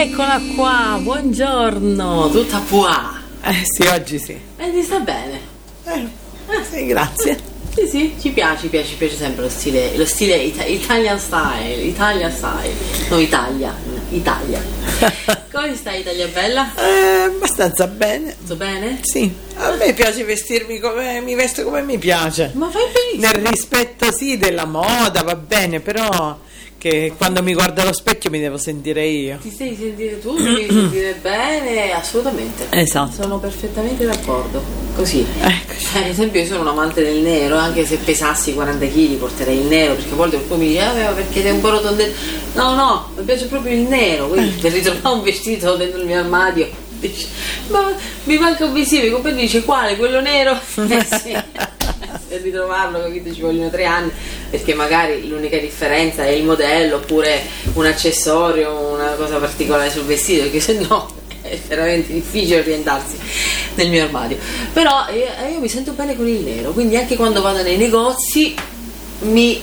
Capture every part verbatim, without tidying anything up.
Eccola qua, buongiorno, tutta qua. Eh sì, oggi sì. E ti sta bene? Eh, eh sì, grazie. Sì, sì, ci piace, ci piace, ci piace sempre lo stile, lo stile ita- Italian style, Italian style, no Italia, Italia. Come stai, Italia bella? Eh, abbastanza bene. Tutto bene? Sì, a me piace vestirmi come mi vesto come mi piace. Ma fai benissimo. Nel rispetto sì della moda, va bene, però che quando mi guardo allo specchio mi devo sentire io. Ti devi sentire tu, ti devi sentire bene, assolutamente. Esatto. Sono perfettamente d'accordo. Così. Eccoci. Cioè, ad esempio io sono un amante del nero, anche se pesassi quaranta chili porterei il nero, perché a volte qualcuno mi dice, ah, ma perché sei un po' rotondetto. No, no, mi piace proprio il nero, quindi per ritrovare un vestito dentro il mio armadio, dice, ma mi manca un vestito, mi compagno dice, quale? Quello nero? Eh sì. Per ritrovarlo, capito, ci vogliono tre anni, perché magari l'unica differenza è il modello oppure un accessorio, una cosa particolare sul vestito, perché se no è veramente difficile orientarsi nel mio armadio. Però io, io mi sento bene con il nero, quindi anche quando vado nei negozi mi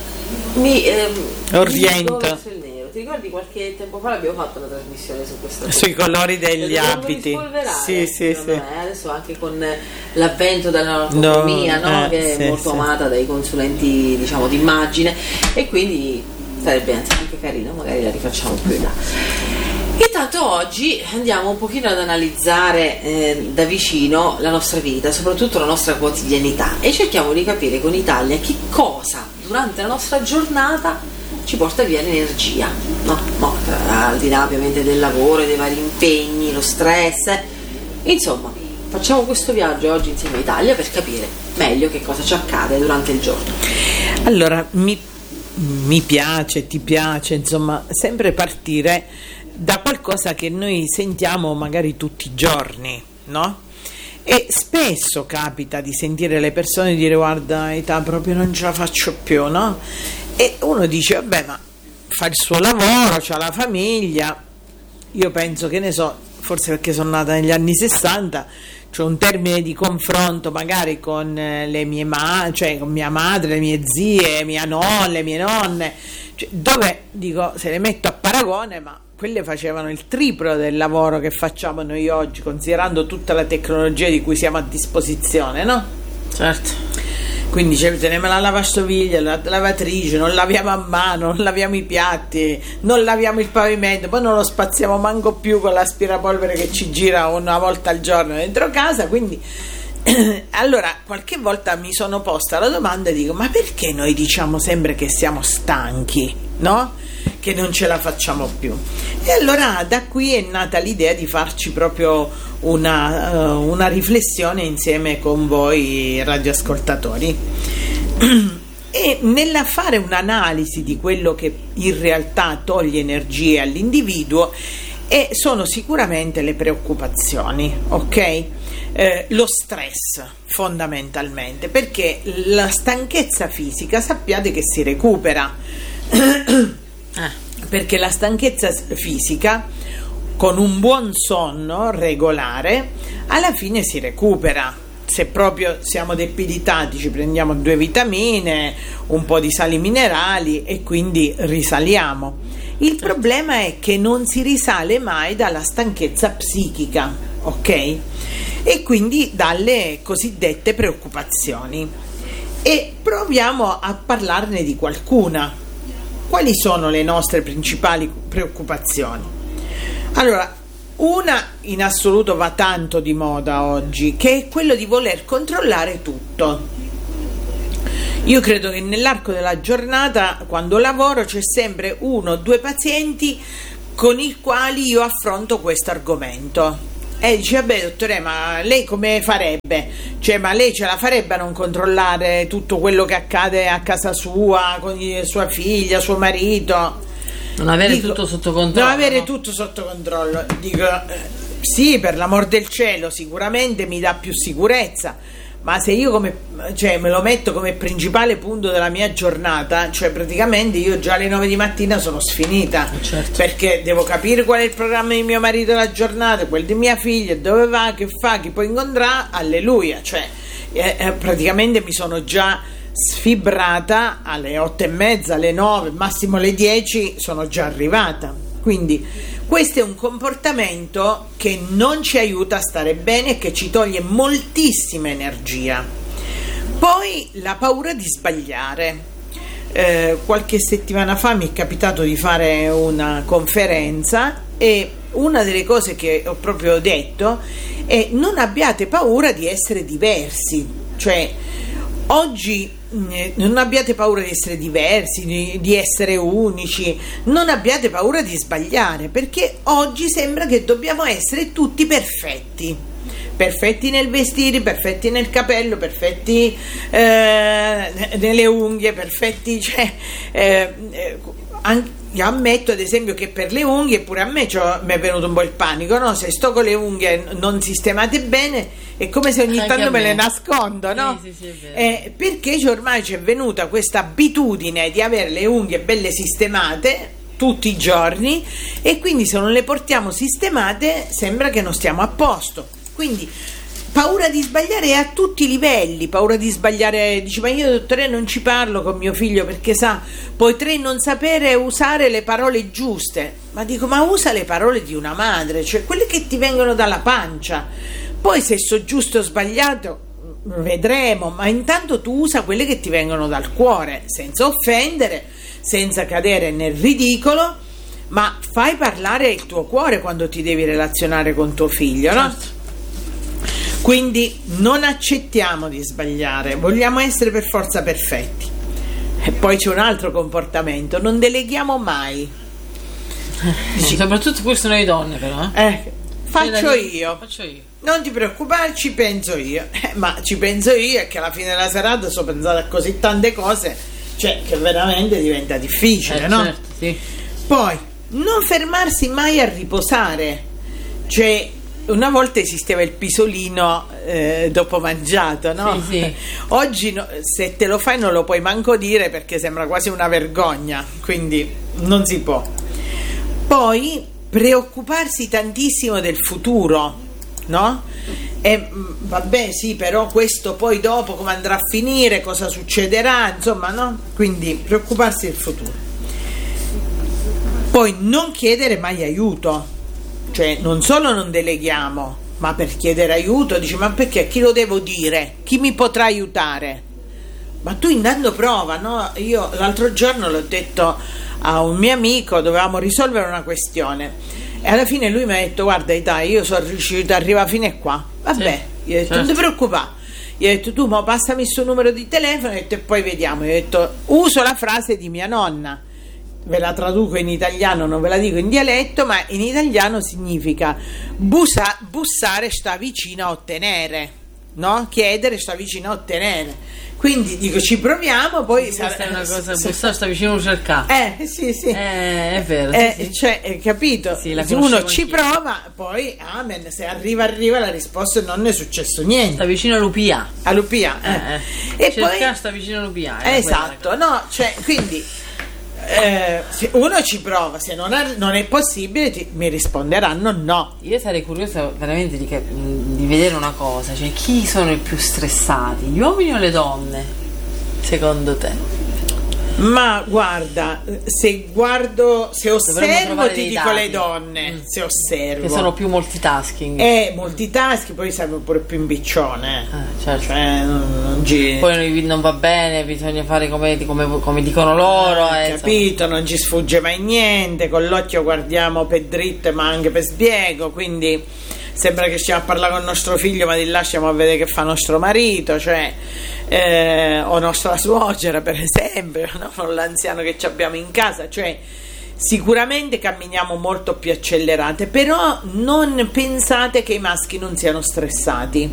mi ehm, orienta verso il nero. Ti ricordi qualche tempo fa abbiamo fatto una trasmissione su questo, sui colori degli abiti? Sì, sì, sì. Me. Adesso anche con l'avvento della autonomia, no, no? Eh, che sì, è molto sì. amata dai consulenti, diciamo, d'immagine, e quindi sarebbe anzi anche carino, magari la rifacciamo più in là. Intanto oggi andiamo un pochino ad analizzare eh, da vicino la nostra vita, soprattutto la nostra quotidianità, e cerchiamo di capire con Italia che cosa durante la nostra giornata ci porta via l'energia, no? No, al di là ovviamente del lavoro, dei vari impegni, lo stress, eh. Insomma, facciamo questo viaggio oggi insieme a Italia per capire meglio che cosa ci accade durante il giorno. Allora, mi, mi piace, ti piace, insomma, sempre partire da qualcosa che noi sentiamo magari tutti i giorni, no? E spesso capita di sentire le persone dire guarda, età proprio non ce la faccio più, no? E uno dice vabbè, ma fa il suo lavoro, c'ha la famiglia. Io penso, che ne so, forse perché sono nata negli anni sessanta, c'è un termine di confronto magari con le mie ma- cioè con mia madre, le mie zie, mia nonna, le mie nonne, cioè, dove dico, se le metto a paragone, ma quelle facevano il triplo del lavoro che facciamo noi oggi, considerando tutta la tecnologia di cui siamo a disposizione, no? Certo. Quindi cioè, teniamo la lavastoviglie, la lavatrice, non laviamo a mano, non laviamo i piatti, non laviamo il pavimento, poi non lo spaziamo manco più con l'aspirapolvere che ci gira una volta al giorno dentro casa. Quindi allora qualche volta mi sono posta la domanda e dico, ma perché noi diciamo sempre che siamo stanchi, no? Che non ce la facciamo più? E allora da qui è nata l'idea di farci proprio una, uh, una riflessione insieme con voi radioascoltatori e nella fare un'analisi di quello che in realtà toglie energie all'individuo, e sono sicuramente le preoccupazioni, ok? Eh, lo stress fondamentalmente, perché la stanchezza fisica sappiate che si recupera. Perché la stanchezza fisica con un buon sonno regolare alla fine si recupera. Se proprio siamo debilitati ci prendiamo due vitamine, un po' di sali minerali e quindi risaliamo. Il problema è che non si risale mai dalla stanchezza psichica, ok? E quindi dalle cosiddette preoccupazioni. E proviamo a parlarne di qualcuna. Quali sono le nostre principali preoccupazioni? Allora, una in assoluto va tanto di moda oggi, che è quello di voler controllare tutto. Io credo che nell'arco della giornata, quando lavoro, c'è sempre uno o due pazienti con i quali io affronto questo argomento. E dice, vabbè dottore, ma lei come farebbe? Cioè, ma lei ce la farebbe a non controllare tutto quello che accade a casa sua, con sua figlia, suo marito? Non avere Dico, tutto sotto controllo. Non avere no? tutto sotto controllo. Dico, eh, sì, per l'amor del cielo, sicuramente mi dà più sicurezza, ma se io come, cioè, me lo metto come principale punto della mia giornata, cioè praticamente io già alle nove di mattina sono sfinita, certo. Perché devo capire qual è il programma di mio marito la giornata, quel di mia figlia, dove va, che fa, chi poi incontrà, alleluia, cioè eh, eh, praticamente mi sono già sfibrata alle otto e mezza, alle nove, massimo alle dieci sono già arrivata. Quindi questo è un comportamento che non ci aiuta a stare bene e che ci toglie moltissima energia. Poi la paura di sbagliare. Eh, qualche settimana fa mi è capitato di fare una conferenza e una delle cose che ho proprio detto è: non abbiate paura di essere diversi, cioè oggi eh, non abbiate paura di essere diversi, di, di essere unici, non abbiate paura di sbagliare, perché oggi sembra che dobbiamo essere tutti perfetti. Perfetti nel vestire, perfetti nel capello, perfetti eh, nelle unghie, perfetti, cioè, eh, eh, anche, io ammetto ad esempio che per le unghie pure a me mi è venuto un po' il panico, no? Se sto con le unghie non sistemate bene è come se ogni anche tanto me me. le nascondo, no? Sì, sì, sì, è vero. Eh, perché ormai ci è venuta questa abitudine di avere le unghie belle sistemate tutti i giorni, e quindi se non le portiamo sistemate sembra che non stiamo a posto. Quindi paura di sbagliare a tutti i livelli, paura di sbagliare, dici: ma io dottore non ci parlo con mio figlio perché sa, potrei non sapere usare le parole giuste. Ma dico: ma usa le parole di una madre, cioè quelle che ti vengono dalla pancia. Poi se so giusto o sbagliato vedremo, ma intanto tu usa quelle che ti vengono dal cuore, senza offendere, senza cadere nel ridicolo, ma fai parlare il tuo cuore quando ti devi relazionare con tuo figlio, no? Certo. Quindi non accettiamo di sbagliare, vogliamo essere per forza perfetti. E poi c'è un altro comportamento: non deleghiamo mai. Dici, soprattutto questo noi donne, però eh, eh faccio io. faccio io Non ti preoccupare, ci penso io. Eh, ma ci penso io è che alla fine della serata so pensare a così tante cose, cioè che veramente diventa difficile, eh, no? certo, sì. Poi non fermarsi mai a riposare, cioè una volta esisteva il pisolino eh, dopo mangiato, no? Sì, sì. Oggi no, se te lo fai non lo puoi manco dire perché sembra quasi una vergogna, quindi non si può. Poi preoccuparsi tantissimo del futuro, no? E vabbè, sì, però questo poi dopo come andrà a finire, cosa succederà, insomma, no? Quindi preoccuparsi del futuro. Poi non chiedere mai aiuto. Cioè non solo non deleghiamo, ma per chiedere aiuto dici: ma perché, a chi lo devo dire? Chi mi potrà aiutare? Ma tu intanto prova, no? Io l'altro giorno l'ho detto a un mio amico, dovevamo risolvere una questione e alla fine lui mi ha detto: guarda dai, io sono riuscito ad arrivare fino a qua. Vabbè, sì, gli ho detto: certo. Non ti preoccupare. Gli ho detto: tu ma passami il suo numero di telefono, e poi vediamo. Gli ho detto: uso la frase di mia nonna, ve la traduco in italiano, non ve la dico in dialetto, ma in italiano significa busa, bussare sta vicino a ottenere, no? Chiedere sta vicino a ottenere. Quindi dico: ci proviamo, poi questa sarà, è una cosa, bussare sta vicino a cercare. Eh sì sì, eh, è vero, eh, sì, sì. Cioè, è capito? Sì, la se uno ci anch'io. prova, poi amen, se arriva arriva la risposta e non è successo niente. Sta vicino a Lupia. A Lupia, eh. eh, eh. E cercare poi sta vicino a Lupia. esatto, no, cioè quindi Eh, se uno ci prova, se non, è, non è possibile ti, mi risponderanno no. Io sarei curiosa veramente di, di vedere una cosa, cioè chi sono i più stressati, gli uomini o le donne, secondo te? Ma guarda, se guardo, se osservo ti dico dati. Le donne, mm. se osservo che sono più multitasking, eh, multitasking, poi siamo pure più imbiccione, eh, certo. Cioè, non, non gi- poi non va bene, bisogna fare come, come, come dicono loro, eh, eh, capito, non ci sfugge mai niente, con l'occhio guardiamo per dritto ma anche per sbiego, quindi sembra che stiamo a parlare con il nostro figlio ma di là stiamo a vedere che fa nostro marito, cioè eh, o nostra suocera per esempio, no? O l'anziano che ci abbiamo in casa, cioè sicuramente camminiamo molto più accelerate, però non pensate che i maschi non siano stressati,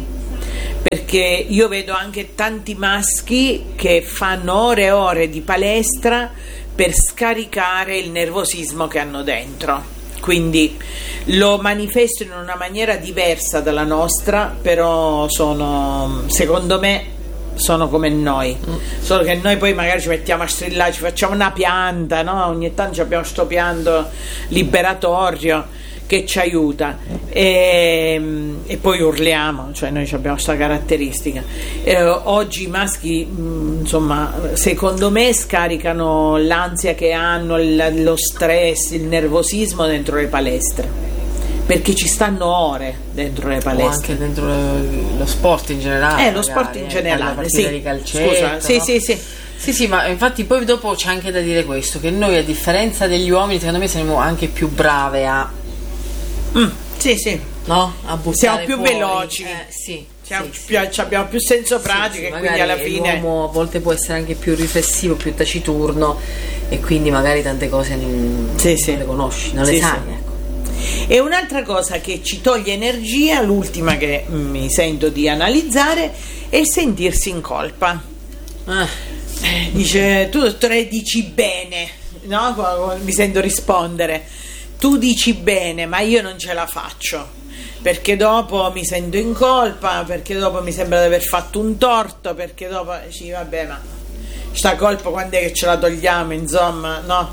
perché io vedo anche tanti maschi che fanno ore e ore di palestra per scaricare il nervosismo che hanno dentro, quindi lo manifesto in una maniera diversa dalla nostra, però sono, secondo me sono come noi, mm. solo che noi poi magari ci mettiamo a strillare, ci facciamo una pianta, no? Ogni tanto abbiamo sto pianto liberatorio che ci aiuta, e, e poi urliamo, cioè noi abbiamo questa caratteristica. Eh, oggi i maschi, mh, insomma, secondo me scaricano l'ansia che hanno, il, lo stress, il nervosismo dentro le palestre, perché ci stanno ore dentro le palestre, o anche dentro lo sport in generale. Eh, lo sport in generale, eh, sì. Di calcetto, Scusa, no? sì, sì, sì. Sì, sì, ma infatti poi dopo c'è anche da dire questo, che noi a differenza degli uomini, secondo me siamo anche più brave a Mm, sì, sì. No? A buttare siamo più fuori. veloci. Eh, sì, siamo sì, più, sì. abbiamo più senso pratico, sì, sì, e quindi alla fine l'uomo a volte può essere anche più riflessivo, più taciturno, e quindi magari tante cose non, sì, non sì. le conosci, non sì, le sai, sì. ecco. E un'altra cosa che ci toglie energia, l'ultima che mi sento di analizzare, è il sentirsi in colpa. Ah. Dice, tu dottore dici bene, no? Mi sento rispondere, tu dici bene, ma io non ce la faccio, perché dopo mi sento in colpa, perché dopo mi sembra di aver fatto un torto, perché dopo dici, vabbè, ma sta colpa quando è che ce la togliamo, insomma, no?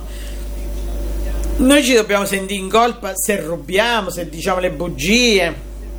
Noi ci dobbiamo sentire in colpa se rubiamo, se diciamo le bugie,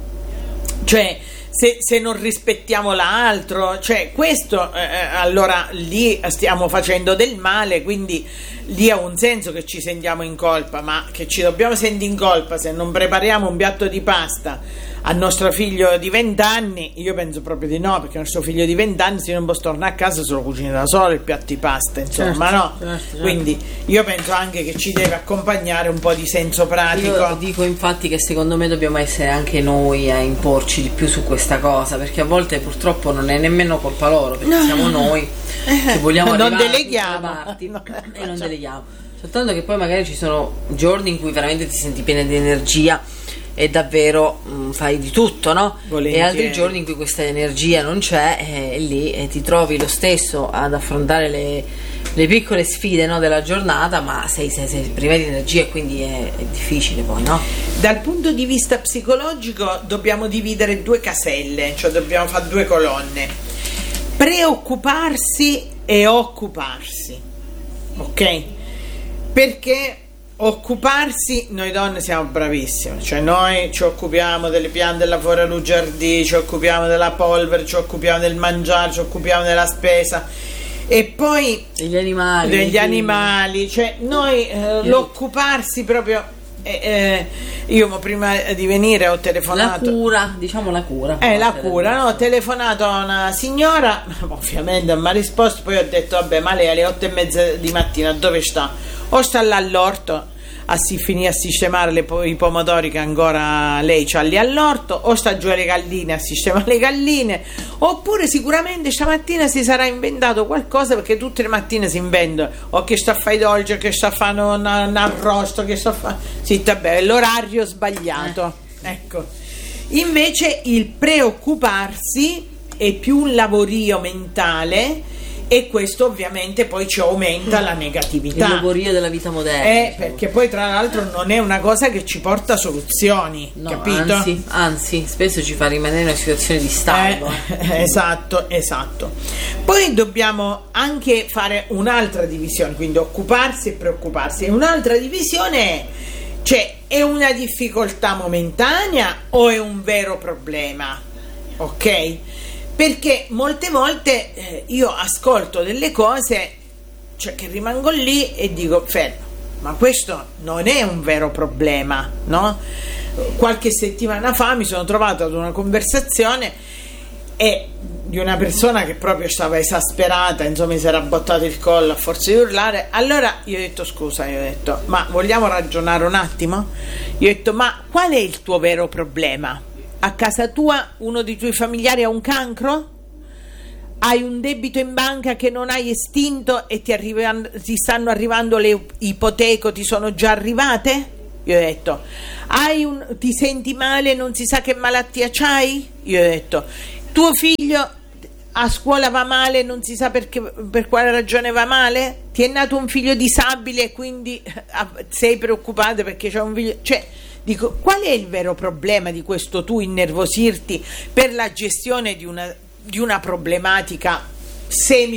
cioè Se, se non rispettiamo l'altro, cioè questo, eh, allora lì stiamo facendo del male, quindi lì ha un senso che ci sentiamo in colpa, ma che ci dobbiamo sentire in colpa se non prepariamo un piatto di pasta al nostro figlio di vent'anni, io penso proprio di no, perché il nostro figlio di vent'anni, se non può tornare a casa, se lo cucina da solo il piatto di pasta, insomma, certo, no? Certo, certo. Quindi io penso anche che ci deve accompagnare un po' di senso pratico. Io dico infatti che secondo me dobbiamo essere anche noi a imporci di più su questa cosa, perché a volte purtroppo non è nemmeno colpa loro, perché no, siamo noi che vogliamo non arrivare deleghiamo parti, no, e non deleghiamo, soltanto che poi magari ci sono giorni in cui veramente ti senti piena di energia e davvero mh, fai di tutto, no? Volentieri. E altri giorni in cui questa energia non c'è, e eh, lì eh, ti trovi lo stesso ad affrontare le, le piccole sfide, no, della giornata, ma sei, sei, sei priva di energia, e quindi è, è difficile poi, no? Dal punto di vista psicologico dobbiamo dividere due caselle, cioè dobbiamo fare due colonne: preoccuparsi e occuparsi, ok? Perché occuparsi, noi donne siamo bravissime, cioè noi ci occupiamo delle piante là fuori al giardino, ci occupiamo della polvere, ci occupiamo del mangiare, ci occupiamo della spesa, e poi degli animali, degli animali, cioè noi eh, l'occuparsi proprio eh, eh, io prima di venire ho telefonato, la cura, diciamo la cura eh la cura, no, ho telefonato a una signora, ovviamente mi ha risposto, poi ho detto vabbè, ma lei alle otto e mezza di mattina dove sta? O sta là all'orto a si finire a sistemare le, i pomodori che ancora lei c'ha lì all'orto, o sta giù alle galline a sistemare le galline, oppure sicuramente stamattina si sarà inventato qualcosa, perché tutte le mattine si inventa o che sta a fare i dolci, che sta a fare un, un arrosto, che sta a fare, sì, vabbè, è l'orario sbagliato, eh. Ecco, invece il preoccuparsi è più un lavorio mentale, e questo ovviamente poi ci aumenta la negatività, il lavorio della vita moderna, eh, diciamo. Perché poi tra l'altro non è una cosa che ci porta a soluzioni, no, capito? Anzi, anzi, spesso ci fa rimanere in una situazione di stallo. Eh, esatto, esatto. Poi dobbiamo anche fare un'altra divisione, quindi occuparsi e preoccuparsi. E un'altra divisione è, cioè, è una difficoltà momentanea o è un vero problema? Ok? Perché molte volte eh, io ascolto delle cose, cioè, che rimango lì e dico fermo, ma questo non è un vero problema, no? Qualche settimana fa mi sono trovata ad una conversazione e di una persona che proprio stava esasperata, insomma mi si era bottato il collo a forza di urlare. Allora io ho detto scusa, io ho detto ma vogliamo ragionare un attimo? Io ho detto ma qual è il tuo vero problema? A casa tua uno dei tuoi familiari ha un cancro? Hai un debito in banca che non hai estinto e ti, arrivano, ti stanno arrivando le ipoteche, ti sono già arrivate? Io ho detto hai un, ti senti male, non si sa che malattia c'hai? Io ho detto tuo figlio a scuola va male, non si sa perché, per quale ragione va male? Ti è nato un figlio disabile e quindi sei preoccupato perché c'è un figlio, cioè dico, qual è il vero problema di questo tu innervosirti per la gestione di una, di una problematica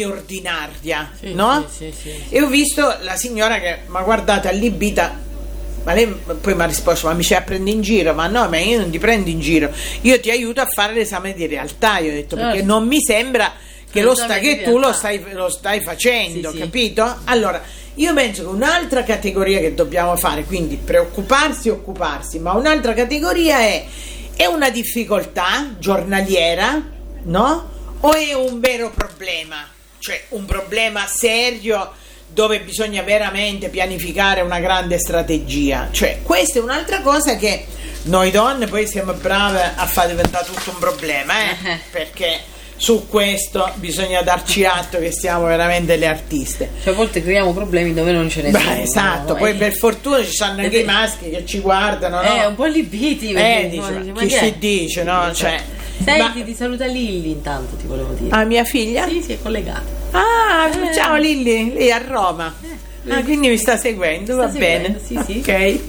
semi-ordinaria, sì, no? Sì, sì, sì, sì. E ho visto la signora che mi ha guardata allibita, Ma lei poi mi ha risposto: ma mi ci prendi in giro? Ma no, ma io non ti prendo in giro, io ti aiuto a fare l'esame di realtà. Io ho detto, certo, perché non mi sembra che, lo sta, che tu lo stai, lo stai facendo, sì, capito? Sì. Allora, io penso che un'altra categoria che dobbiamo fare, quindi preoccuparsi e occuparsi, ma un'altra categoria è: è una difficoltà giornaliera, no? O è un vero problema? Cioè un problema serio dove bisogna veramente pianificare una grande strategia. Cioè questa è un'altra cosa che noi donne poi siamo brave a far diventare tutto un problema, eh? Perché su questo bisogna darci atto che siamo veramente le artiste. Cioè a volte creiamo problemi dove non ce ne sono. Beh, esatto, no? Poi eh. per fortuna ci sono anche eh, i maschi che ci guardano, no? Eh, un po' allibiti. Eh, dice, ma chi si dice, no? Cioè, senti, ma... ti saluta Lilli intanto, ti volevo dire. Ah, mia figlia? Sì, sì, è collegata. Ah, eh. ciao Lilli, lei è a Roma. Eh, ah, quindi mi sta seguendo, sta va seguendo, bene. Sì, sì. Ok,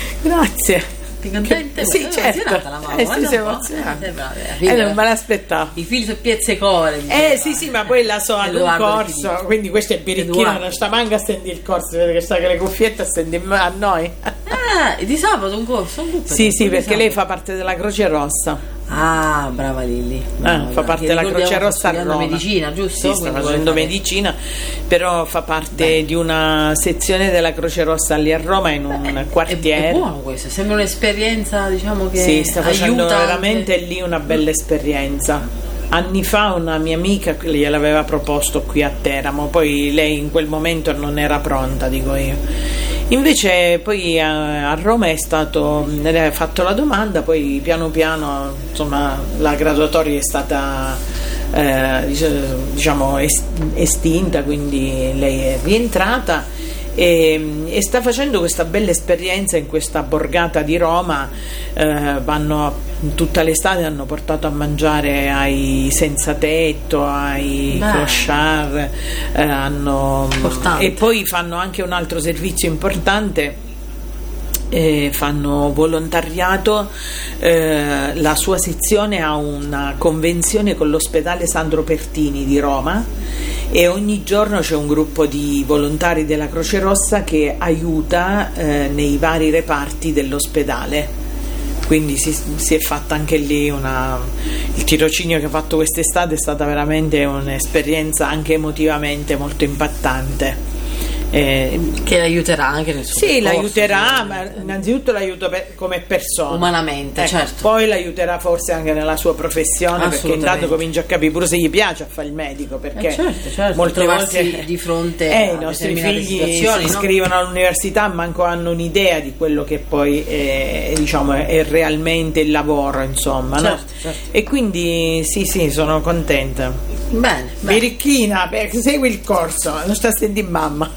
grazie. Ti contenta? Sì, eh, certo. La mamma, eh, sì, si emozionata. Eh, non me l'aspettavo. I figli sono pizzecore. Eh sì, sì, ma poi la so ad un corso, quindi questo è birichino, non sta manca a stendere il corso, vede che sta che le cuffiette stendi a noi. Ah, e di sabato un corso? Un sì, sì, perché lei fa parte della Croce Rossa. Ah, brava Lilli. Ah, fa parte della Croce Rossa a Roma. Medicina, giusto? Sì, sta facendo medicina, però fa parte Beh. di una sezione della Croce Rossa lì a Roma in un Beh, quartiere. È, è buono questo, sembra un'esperienza, diciamo che sì, sta facendo aiuta veramente anche. Lì una bella esperienza. Anni fa una mia amica gliel'aveva proposto qui a Teramo, poi lei in quel momento non era pronta, dico io. Invece poi a, a Roma è stato, le ha fatto la domanda, poi piano piano insomma la graduatoria è stata eh, diciamo estinta, quindi lei è rientrata e, e sta facendo questa bella esperienza in questa borgata di Roma. Eh, vanno tutta l'estate, hanno portato a mangiare ai senza tetto, ai clochard, eh, hanno, e poi fanno anche un altro servizio importante, eh, fanno volontariato. Eh, la sua sezione ha una convenzione con l'ospedale Sandro Pertini di Roma e ogni giorno c'è un gruppo di volontari della Croce Rossa che aiuta eh, nei vari reparti dell'ospedale. Quindi si, si è fatta anche lì una, il tirocinio che ha fatto quest'estate è stata veramente un'esperienza anche emotivamente molto impattante. Eh, che l'aiuterà anche nel suo sì, percorso, l'aiuterà, ma innanzitutto l'aiuto per, come persona umanamente, eh, certo. Poi l'aiuterà forse anche nella sua professione, perché intanto comincia a capire pure se gli piace a fare il medico, perché eh certo, certo. molte volte di fronte eh, a i nostri figli si no? iscrivono all'università, manco hanno un'idea di quello che poi è, diciamo, è realmente il lavoro, insomma, certo, no? certo. E quindi sì, sì, sono contenta. Bene, bene. Birichina, segui il corso, non sta sentendo mamma.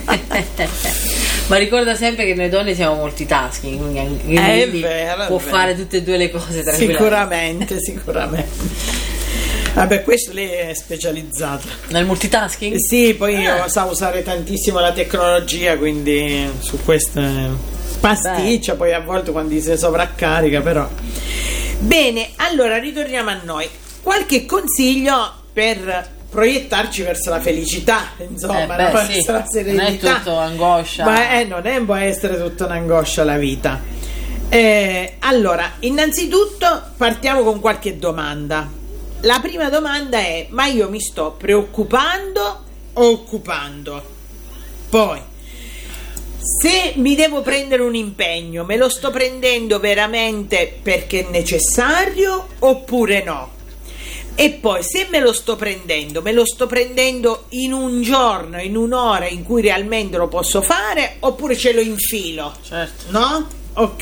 Ma ricorda sempre che noi donne siamo multitasking, quindi anche è vero, può è vero. fare tutte e due le cose tranquillamente. Sicuramente, sicuramente. Vabbè, questo lei è specializzata nel multitasking? Sì, poi eh. io so usare tantissimo la tecnologia, quindi su questo pasticcia. Beh. Poi a volte quando si sovraccarica, però. Bene, allora ritorniamo a noi. Qualche consiglio per proiettarci verso la felicità, insomma, eh beh, verso sì. la serenità. Non è tutto angoscia. Ma eh, non è, può essere tutta un'angoscia la vita. Eh, allora, innanzitutto partiamo con qualche domanda. La prima domanda è: ma io mi sto preoccupando o occupando? Poi, se mi devo prendere un impegno, me lo sto prendendo veramente perché è necessario oppure no? E poi, se me lo sto prendendo, me lo sto prendendo in un giorno, in un'ora in cui realmente lo posso fare, oppure ce lo infilo? Certo. No? Ok.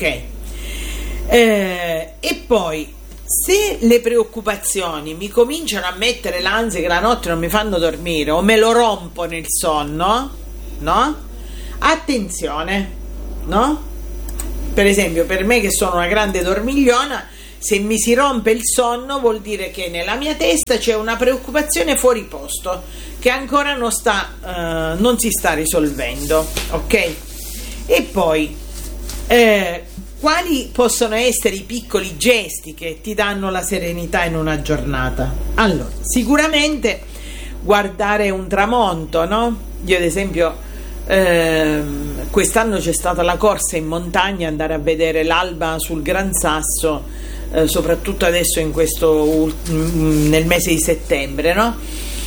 Eh, e poi, se le preoccupazioni mi cominciano a mettere l'ansia che la notte non mi fanno dormire o me lo rompo nel sonno, no? Attenzione, no? Per esempio, per me che sono una grande dormigliona, se mi si rompe il sonno vuol dire che nella mia testa c'è una preoccupazione fuori posto che ancora non sta, uh, non si sta risolvendo, ok? E poi eh, quali possono essere i piccoli gesti che ti danno la serenità in una giornata? Allora, sicuramente guardare un tramonto, no? Io ad esempio Eh, quest'anno c'è stata la corsa in montagna, andare a vedere l'alba sul Gran Sasso, eh, soprattutto adesso in questo nel mese di settembre, no?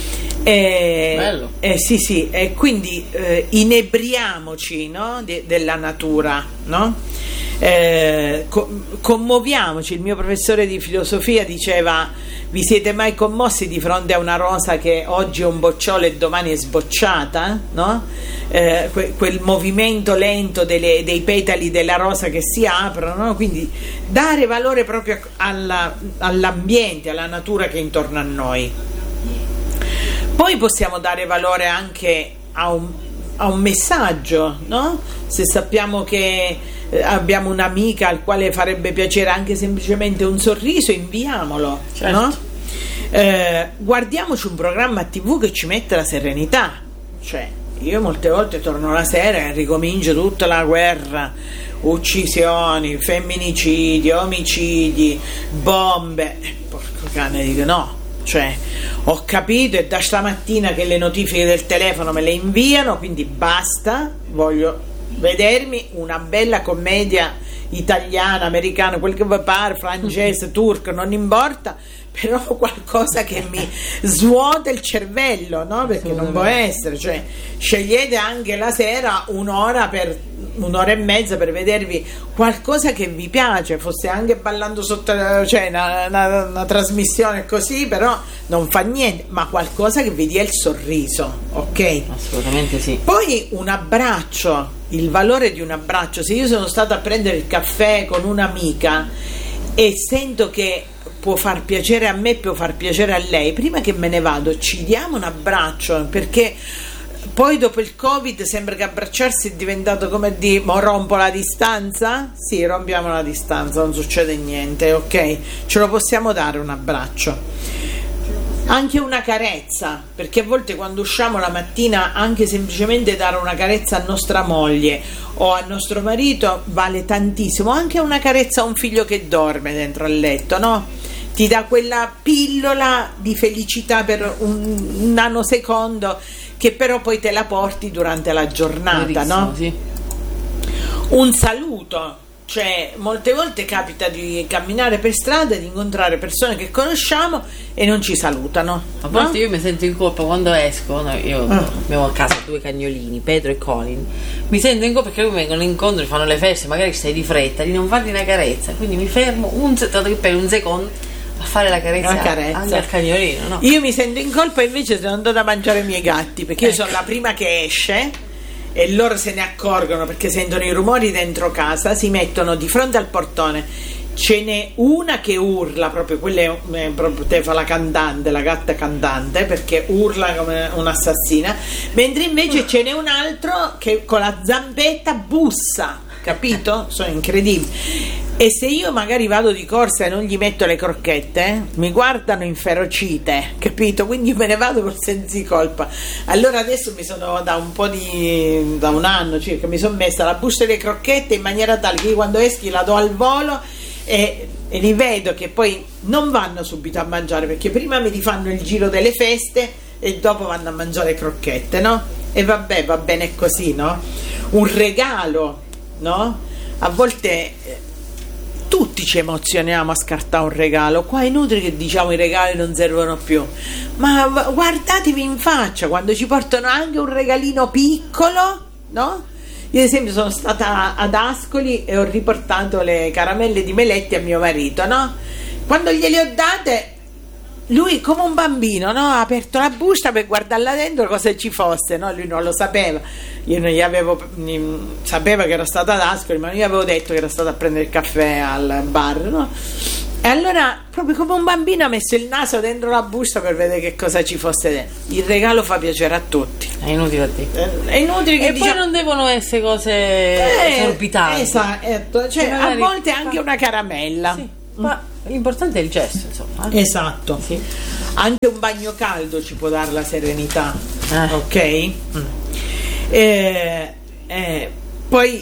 E, bello. Eh, sì, sì, e quindi eh, inebriamoci, no? De, della natura, no? Eh, co- commuoviamoci. Il mio professore di filosofia diceva: vi siete mai commossi di fronte a una rosa che oggi è un bocciolo e domani è sbocciata, no? Eh, que- quel movimento lento delle, dei petali della rosa che si aprono, no? Quindi dare valore proprio alla, all'ambiente, alla natura che è intorno a noi. Poi possiamo dare valore anche a un, a un messaggio, no? Se sappiamo che eh, abbiamo un'amica al quale farebbe piacere anche semplicemente un sorriso, inviamolo, certo. no? Eh, guardiamoci un programma tivù che ci mette la serenità. Cioè, io molte volte torno la sera e ricomincio tutta la guerra, uccisioni, femminicidi, omicidi, bombe. Porco cane, dico no. Cioè, ho capito, è da stamattina che le notifiche del telefono me le inviano, quindi basta, voglio vedermi una bella commedia italiana, americana, quel che vi pare, francese, turco, non importa, però qualcosa che mi svuota il cervello, no? Perché non può essere, cioè scegliete anche la sera un'ora per un'ora e mezza per vedervi qualcosa che vi piace, fosse anche ballando sotto, cioè una, una, una trasmissione così, però non fa niente, ma qualcosa che vi dia il sorriso, ok? Assolutamente sì. Poi un abbraccio, il valore di un abbraccio. Se io sono stata a prendere il caffè con un'amica e sento che può far piacere a me, può far piacere a lei, prima che me ne vado ci diamo un abbraccio, perché poi dopo il Covid sembra che abbracciarsi è diventato come di mo rompo la distanza? Sì, rompiamo la distanza, non succede niente, ok? Ce lo possiamo dare un abbraccio. Anche una carezza, perché a volte quando usciamo la mattina anche semplicemente dare una carezza a nostra moglie o a nostro marito vale tantissimo. Anche una carezza a un figlio che dorme dentro al letto, no? Ti dà quella pillola di felicità per un, un nanosecondo che però poi te la porti durante la giornata, verissimo, no? Sì. Un saluto, cioè molte volte capita di camminare per strada e di incontrare persone che conosciamo e non ci salutano. A volte no? io mi sento in colpa quando esco, no? Io Ah. abbiamo a casa due cagnolini, Pedro e Colin, mi sento in colpa perché mi vengono incontro, mi fanno le feste, magari stai di fretta, di non fargli una carezza, quindi mi fermo un, per un secondo a fare la carezza, La carezza. anche al cagnolino, no? Io mi sento in colpa invece se non do da mangiare ai miei gatti, perché io Ecco. sono la prima che esce e loro se ne accorgono perché sentono i rumori dentro casa, si mettono di fronte al portone. Ce n'è una che urla, proprio quella è eh, proprio te fa la cantante, la gatta cantante, perché urla come un'assassina, mentre invece ce n'è un altro che con la zampetta bussa, capito? Sono incredibili. E se io magari vado di corsa e non gli metto le crocchette, eh, mi guardano inferocite, capito? Quindi me ne vado col senso di colpa. Allora adesso mi sono, da un po' di, da un anno circa, mi sono messa la busta delle crocchette in maniera tale che io quando eschi la do al volo e, e li vedo che poi non vanno subito a mangiare, perché prima mi rifanno il giro delle feste e dopo vanno a mangiare crocchette, no? E vabbè, va bene così, no? Un regalo, no? A volte eh, tutti ci emozioniamo a scartare un regalo. Qua è inutile che diciamo i regali non servono più, ma guardatevi in faccia quando ci portano anche un regalino piccolo, no? Io ad esempio sono stata ad Ascoli e ho riportato le caramelle di Meletti a mio marito, no? Quando gliele ho date, lui come un bambino, no? Ha aperto la busta per guardarla dentro cosa ci fosse, no? Lui non lo sapeva, io non gli avevo, sapeva che era stata ad Ascoli, ma non gli avevo detto che era stata a prendere il caffè al bar, no? E allora proprio come un bambino ha messo il naso dentro la busta per vedere che cosa ci fosse dentro. Il regalo fa piacere a tutti, È inutile a te. è inutile che E diciamo... poi non devono essere cose Eh, esorbitanti. esatto, cioè Che a magari- volte anche una caramella. Sì, ma l'importante è il gesto, insomma. eh. Esatto. Sì. Anche un bagno caldo ci può dare la serenità, Eh. ok? Mm. Eh, eh, poi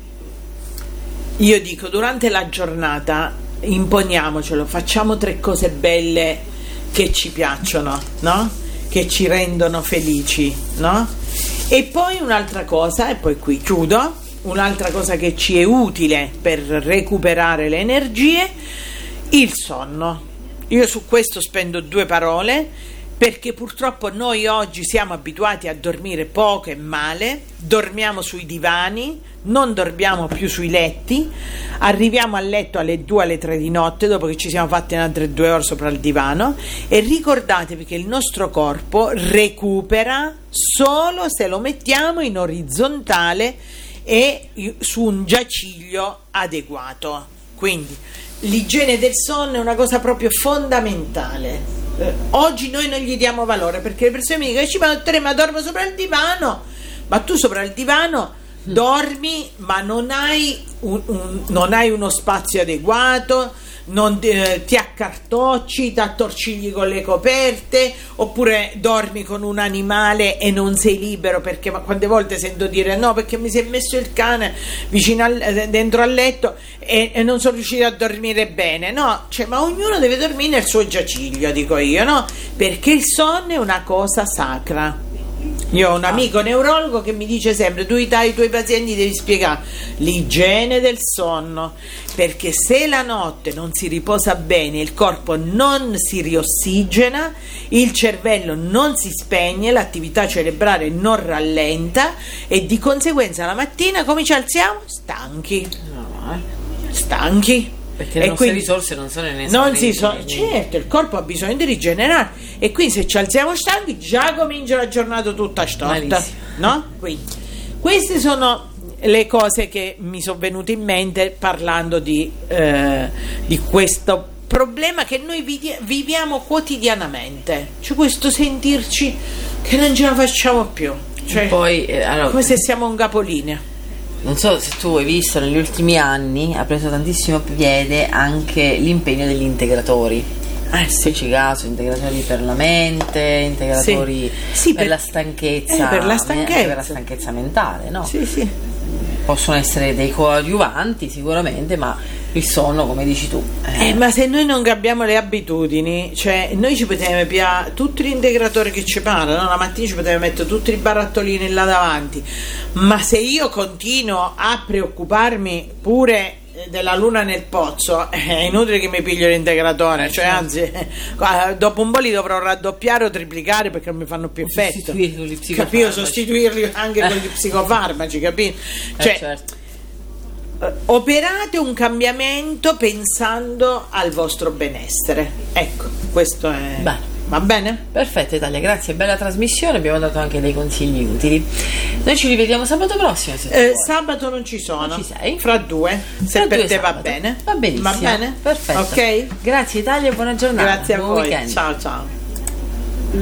io dico, durante la giornata imponiamocelo, facciamo tre cose belle che ci piacciono, no? Che ci rendono felici, no? E poi un'altra cosa, e poi qui chiudo, un'altra cosa che ci è utile per recuperare le energie, il sonno. Io su questo spendo due parole, perché purtroppo noi oggi siamo abituati a dormire poco e male, dormiamo sui divani, non dormiamo più sui letti, arriviamo a letto alle due, alle tre di notte dopo che ci siamo fatti altre due ore sopra il divano, e ricordatevi che il nostro corpo recupera solo se lo mettiamo in orizzontale e su un giaciglio adeguato. Quindi l'igiene del sonno è una cosa proprio fondamentale. Eh, oggi noi non gli diamo valore, perché le persone mi dicono ci metteremo, ma dormo sopra il divano. Ma tu sopra il divano dormi, ma non hai, un, un, non hai uno spazio adeguato, non eh, ti accartocci, ti attorcigli con le coperte, oppure dormi con un animale e non sei libero, perché ma quante volte sento dire no perché mi si è messo il cane vicino al, dentro al letto e, e non sono riuscito a dormire bene. No, cioè, ma ognuno deve dormire nel suo giaciglio, dico io, no? Perché il sonno è una cosa sacra. Io ho un amico neurologo che mi dice sempre: tu ai tuoi pazienti devi spiegare l'igiene del sonno, perché se la notte non si riposa bene, il corpo non si riossigena, il cervello non si spegne, l'attività cerebrale non rallenta e di conseguenza la mattina come ci alziamo? Stanchi, stanchi. Perché le e nostre quindi risorse non sono in non si so, certo, il corpo ha bisogno di rigenerare, e quindi se ci alziamo stanchi già comincia la giornata tutta storta, no? Quindi queste sono le cose che mi sono venute in mente parlando di, eh, di questo problema che noi vidi- viviamo quotidianamente, cioè questo sentirci che non ce la facciamo più, cioè poi, eh, allora, come se siamo un capolinea. Non so se tu hai visto, negli ultimi anni ha preso tantissimo piede anche l'impegno degli integratori. Eh sì. Facci caso, integratori per la mente, integratori sì. Sì, per, per la stanchezza, eh, per la stanchezza. per la stanchezza mentale, no? Sì, sì. Possono essere dei coadiuvanti sicuramente, ma il sonno, come dici tu. Eh, ma se noi non cambiamo le abitudini, cioè noi ci potremmo pigliare tutti gli integratori che ci parlano, no? La mattina ci potremmo mettere tutti i barattolini là davanti, ma se io continuo a preoccuparmi pure della luna nel pozzo, è inutile che mi piglio l'integratore, cioè anzi dopo un po' li dovrò raddoppiare o triplicare perché non mi fanno più effetto, capito? Sostituirli anche con gli psicofarmaci, capito? Cioè, eh, certo. Operate un cambiamento pensando al vostro benessere, ecco, questo è bene. Va bene? Perfetto Italia, grazie, bella trasmissione, abbiamo dato anche dei consigli utili. Noi ci rivediamo sabato prossimo, se eh, sabato non ci sono, non ci sei? Fra due, se Fra per due te sabato. Va bene? Va benissimo, va bene? perfetto, ok? Grazie Italia, buona giornata, Grazie a buon voi, weekend. ciao ciao.